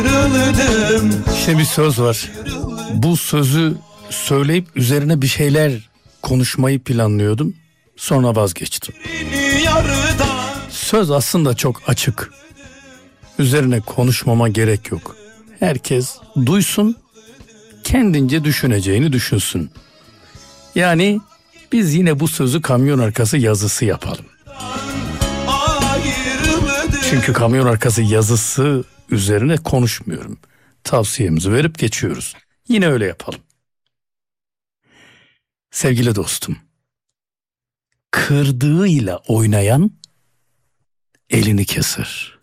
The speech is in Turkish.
İşte bir söz var. Bu sözü söyleyip üzerine bir şeyler konuşmayı planlıyordum. Sonra vazgeçtim. Söz aslında çok açık. Üzerine konuşmama gerek yok. Herkes duysun, kendince düşüneceğini düşünsün. Yani biz yine bu sözü kamyon arkası yazısı yapalım. Çünkü kamyon arkası yazısı üzerine konuşmuyorum. Tavsiyemizi verip geçiyoruz. Yine öyle yapalım. Sevgili dostum, kırdığıyla oynayan elini keser.